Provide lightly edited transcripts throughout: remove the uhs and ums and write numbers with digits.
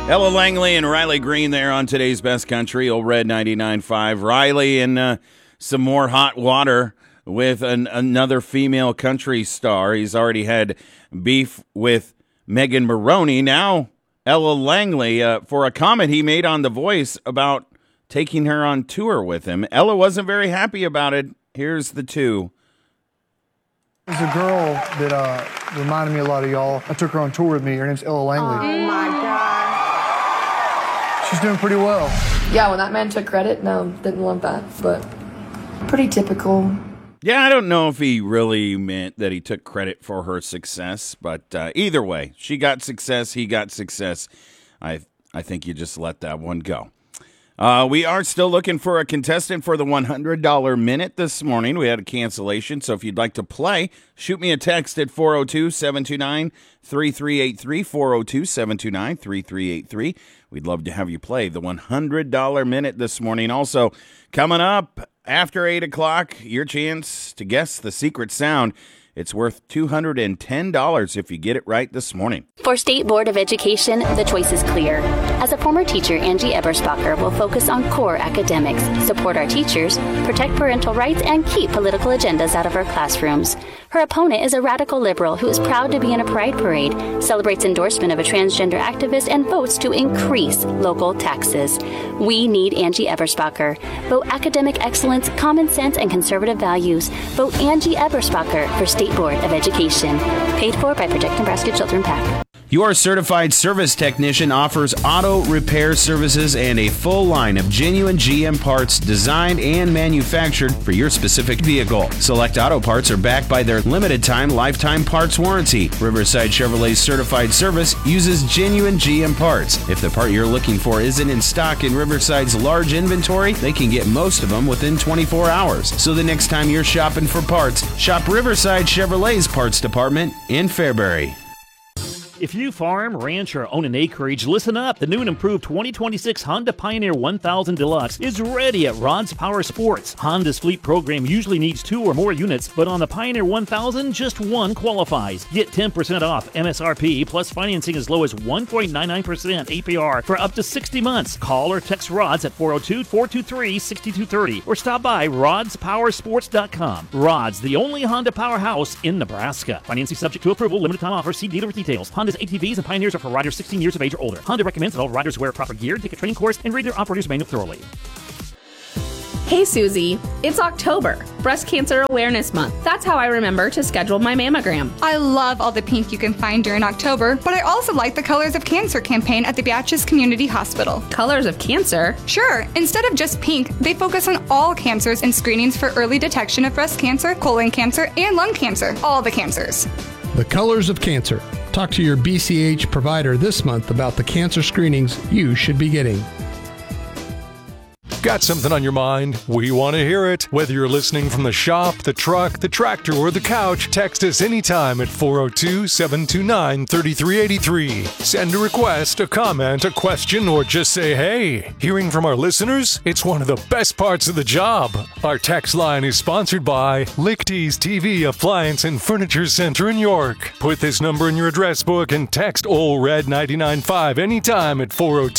Ella Langley and Riley Green there on today's Best Country, Old Red 99.5. Riley in some more hot water with another female country star. He's already had beef with Megan Maroney. Now Ella Langley for a comment he made on The Voice about taking her on tour with him. Ella wasn't very happy about it. Here's the two. There's a girl that reminded me a lot of y'all. I took her on tour with me. Her name's Ella Langley. Oh, my God. She's doing pretty well. Yeah, when that man took credit, no, didn't want that, but pretty typical. Yeah, I don't know if he really meant that he took credit for her success, but either way, she got success, he got success. I think you just let that one go. We are still looking for a contestant for the $100 minute this morning. We had a cancellation, so if you'd like to play, shoot me a text at 402-729-3383, 402-729-3383. We'd love to have you play the $100 minute this morning. Also, coming up after 8 o'clock, your chance to guess the secret sound. It's worth $210 if you get it right this morning. For State Board of Education, the choice is clear. As a former teacher, Angie Eberspacher will focus on core academics, support our teachers, protect parental rights, and keep political agendas out of our classrooms. Her opponent is a radical liberal who is proud to be in a pride parade, celebrates endorsement of a transgender activist, and votes to increase local taxes. We need Angie Eberspacher. Vote academic excellence, common sense, and conservative values. Vote Angie Eberspacher for State Board of Education. Paid for by Protect Nebraska Children PAC. Your certified service technician offers auto repair services and a full line of genuine GM parts designed and manufactured for your specific vehicle. Select auto parts are backed by their limited-time lifetime parts warranty. Riverside Chevrolet's certified service uses genuine GM parts. If the part you're looking for isn't in stock in Riverside's large inventory, they can get most of them within 24 hours. So the next time you're shopping for parts, shop Riverside Chevrolet's parts department in Fairbury. If you farm, ranch, or own an acreage, listen up. The new and improved 2026 Honda Pioneer 1000 Deluxe is ready at Rod's Power Sports. Honda's fleet program usually needs 2 or more units, but on the Pioneer 1000, just 1 qualifies. Get 10% off MSRP plus financing as low as 1.99% APR for up to 60 months. Call or text Rods at 402-423-6230 or stop by rodspowersports.com. Rods, the only Honda powerhouse in Nebraska. Financing subject to approval. Limited time offer. See dealer with details. Honda's ATVs and Pioneers are for riders 16 years of age or older. Honda recommends that all riders wear proper gear, take a training course, and read their operator's manual thoroughly. Hey Susie, it's October, Breast Cancer Awareness Month. That's how I remember to schedule my mammogram. I love all the pink you can find during October, but I also like the Colors of Cancer campaign at the Beatrice Community Hospital. Colors of Cancer? Sure, instead of just pink, they focus on all cancers and screenings for early detection of breast cancer, colon cancer, and lung cancer. All the cancers. The Colors of Cancer. Talk to your BCH provider this month about the cancer screenings you should be getting. Got something on your mind? We want to hear it. Whether you're listening from the shop, the truck, the tractor, or the couch, text us anytime at 402-729-3383. Send a request, a comment, a question, or just say hey. Hearing from our listeners? It's one of the best parts of the job. Our text line is sponsored by Lichty's TV Appliance and Furniture Center in York. Put this number in your address book and text OLRED 995 anytime at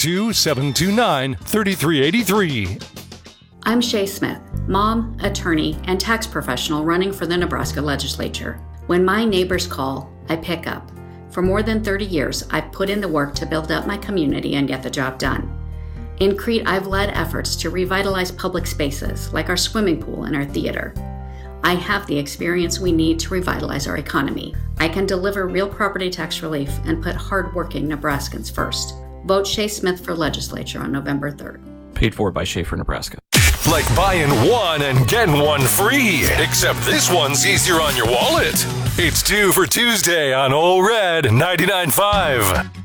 402-729-3383. I'm Shay Smith, mom, attorney, and tax professional running for the Nebraska legislature. When my neighbors call, I pick up. For more than 30 years, I've put in the work to build up my community and get the job done. In Crete, I've led efforts to revitalize public spaces like our swimming pool and our theater. I have the experience we need to revitalize our economy. I can deliver real property tax relief and put hardworking Nebraskans first. Vote Shay Smith for legislature on November 3rd. Paid for by Schaefer, Nebraska. Like buying one and getting one free. Except this one's easier on your wallet. It's 2 for Tuesday on Old Red 99.5.